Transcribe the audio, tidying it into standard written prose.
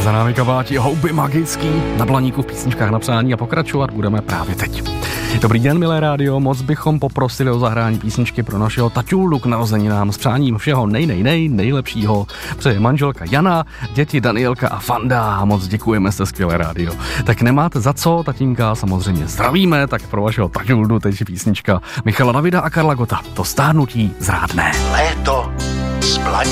Za námi kabátí houby magický na Blaníku v písničkách na přání a pokračovat budeme právě teď. Dobrý den, milé rádio, moc bychom poprosili o zahrání písničky pro našeho taťuldu k narozeninám s přáním všeho nejlepšího. Přeje manželka Jana, děti Danielka a Fanda a moc děkujeme, jste skvělé rádio. Tak nemáte za co, tatínka samozřejmě zdravíme, tak pro vašeho taťuldu teď písnička Michala Davida a Karla Gotta, To stárnutí zrádné. Léto z Blaníku.